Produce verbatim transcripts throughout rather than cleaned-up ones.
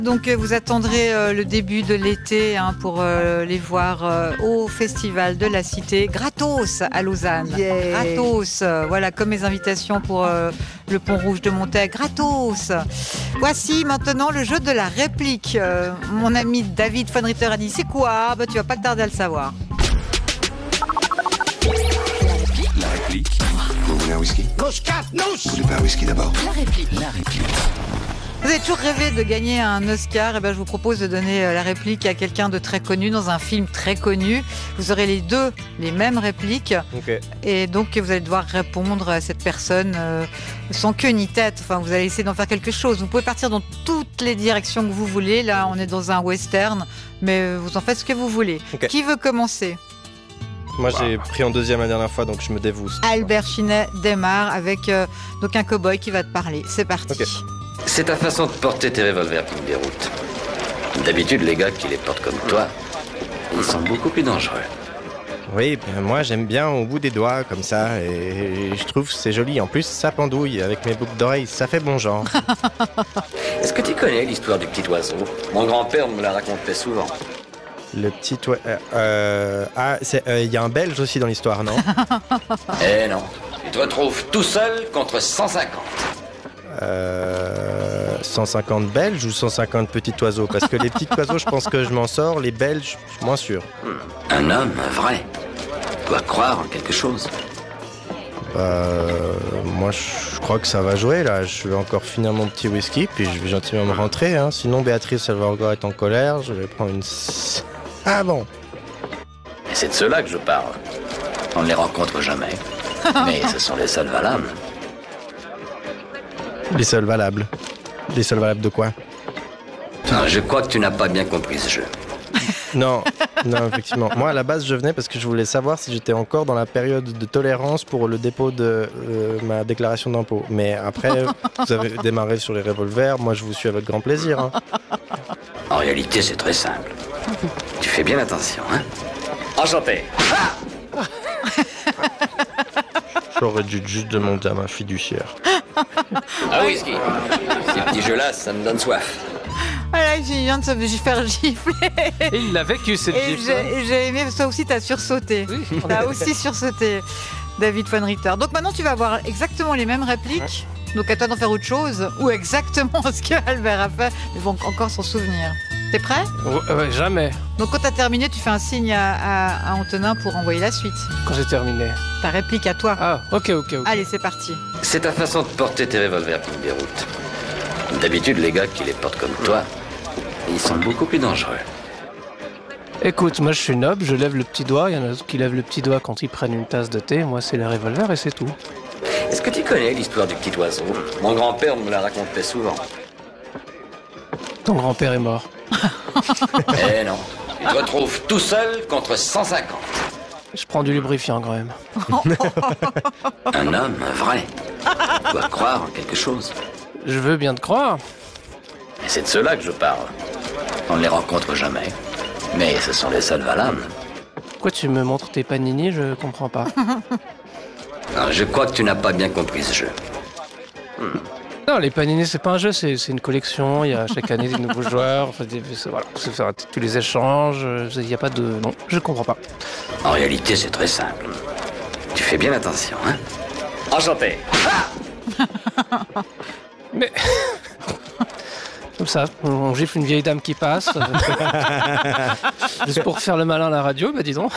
Donc euh, vous attendrez euh, le début de l'été hein, pour euh, les voir euh, au Festival de la Cité, gratos à Lausanne. Yeah. Gratos, euh, voilà, comme mes invitations pour euh, le Pont Rouge de Montaigne, gratos. Voici maintenant le jeu de la réplique. Euh, mon ami David von Ritter a dit, c'est quoi? Bah, tu vas pas tarder à le savoir. La réplique. Vous voulez un whisky? Vous voulez pas un whisky d'abord? La réplique. La réplique. Vous avez toujours rêvé de gagner un Oscar, et ben je vous propose de donner la réplique à quelqu'un de très connu dans un film très connu. Vous aurez les deux les mêmes répliques Ok. et donc vous allez devoir répondre à cette personne euh, sans queue ni tête. Enfin, vous allez essayer d'en faire quelque chose. Vous pouvez partir dans toutes les directions que vous voulez. Là, on est dans un western, mais vous en faites ce que vous voulez. Ok. Qui veut commencer? Moi j'ai pris en deuxième la dernière fois, donc je me dévoue. Albert Chinet démarre avec euh, donc un cow-boy qui va te parler. C'est parti. Ok. C'est ta façon de porter tes revolvers qui me déroute. D'habitude, les gars qui les portent comme toi, ils sont beaucoup plus dangereux. Oui, ben moi j'aime bien au bout des doigts, comme ça, et je trouve que c'est joli. En plus, ça pendouille avec mes boucles d'oreilles, ça fait bon genre. Est-ce que tu connais l'histoire du petit oiseau? Mon grand-père me la racontait souvent. Le petit oiseau... Euh, euh, ah, il euh, y a un Belge aussi dans l'histoire, non? Eh non, tu te retrouves tout seul contre cent cinquante. Euh, cent cinquante Belges ou cent cinquante petits oiseaux? Parce que les petits oiseaux, je pense que je m'en sors. Les Belges, je suis moins sûr. Un homme, un vrai, doit croire en quelque chose. Euh, moi, je crois que ça va jouer, là. Je vais encore finir mon petit whisky, puis je vais gentiment me rentrer. Hein. Sinon, Béatrice, elle va encore être en colère. Je vais prendre une... Ah bon? Et c'est de ceux-là que je parle. On ne les rencontre jamais. Mais ce sont les seuls valables. Les seuls valables. Les seuls valables de quoi? Non, je crois que tu n'as pas bien compris ce jeu. Non, non, effectivement. Moi, à la base, je venais parce que je voulais savoir si j'étais encore dans la période de tolérance pour le dépôt de euh, ma déclaration d'impôt. Mais après, vous avez démarré sur les revolvers. Moi, je vous suis avec grand plaisir. Hein. En réalité, c'est très simple. Tu fais bien attention, hein? Enchanté. J'aurais dû juste demander à ma fiduciaire. Ah whisky. Ces petits jeux-là, ça me donne soif. Voilà, il vient de se faire gifler. Et il l'a vécu cette Et gifle. j'ai j'ai aimé, toi aussi t'as sursauté. Oui, on T'as a- aussi sursauté, David von Ritter. Donc maintenant tu vas avoir exactement les mêmes répliques. Donc à toi d'en faire autre chose. Ou exactement ce que Albert a fait. Mais ils vont encore s'en souvenir. T'es prêt? Ouais, ouais, jamais. Donc quand t'as terminé, tu fais un signe à, à- à Antonin pour envoyer la suite. Quand j'ai terminé. Ta réplique à toi. Ah, ok, ok, ok. Allez, c'est parti. C'est ta façon de porter tes revolvers qui me déroute. D'habitude, les gars qui les portent comme toi, ils sont beaucoup plus dangereux. Écoute, moi je suis noble, je lève le petit doigt. Il y en a d'autres qui lèvent le petit doigt quand ils prennent une tasse de thé. Moi, c'est les revolvers et c'est tout. Est-ce que tu connais l'histoire du petit oiseau? Mon grand-père me la racontait souvent. Ton grand-père est mort. Eh non, tu te retrouves tout seul contre cent cinquante. Je prends du lubrifiant quand même. Un homme, un vrai, doit croire en quelque chose. Je veux bien te croire. Et c'est de ceux-là que je parle. On ne les rencontre jamais. Mais ce sont les seuls valables. Pourquoi tu me montres tes panini? Je comprends pas. Non, je crois que tu n'as pas bien compris ce jeu. Non, les panini, c'est pas un jeu, c'est c'est une collection. Il y a chaque année des nouveaux joueurs. Enfin, des- c'est- voilà, c'est faire tous les échanges. Il n'y a pas de. Non, je comprends pas. En réalité, c'est très simple. Tu fais bien attention, hein? Enchanté. Mais. Comme ça, on gifle une vieille dame qui passe. Juste pour faire le malin à la radio, bah dis donc.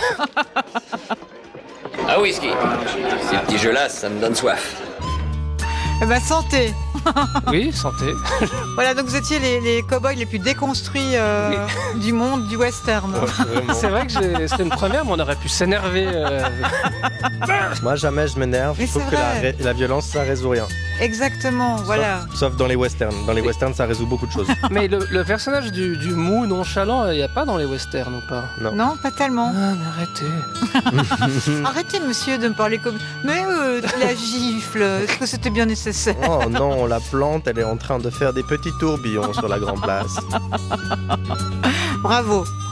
Ah whisky. Ces petits jeux-là, ça me donne soif. Eh ben santé. Oui, santé. Voilà, donc vous étiez les, les cow-boys les plus déconstruits euh, du monde du western. C'est vrai que j'ai- c'était une première, mais on aurait pu s'énerver. euh, Moi, jamais je m'énerve. Mais Je trouve c'est que la, vrai. ré- la violence, ça résout rien. Exactement, voilà. Sauf, sauf dans les westerns. Dans les westerns, ça résout beaucoup de choses. Mais le, le personnage du, du mou nonchalant, il n'y a pas dans les westerns ou pas? Non. Non, pas tellement. Ah, mais arrêtez. Arrêtez, monsieur, de me parler comme... Mais euh, la gifle, est-ce que c'était bien nécessaire? Oh non, la plante, elle est en train de faire des petits tourbillons sur la grande place. Bravo.